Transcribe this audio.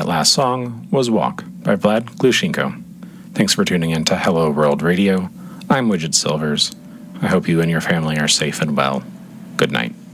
That last song was Walk by Vlad Glushenko. Thanks for tuning in to Hello World Radio. I'm Widget Silvers. I hope you and your family are safe and well. Good night.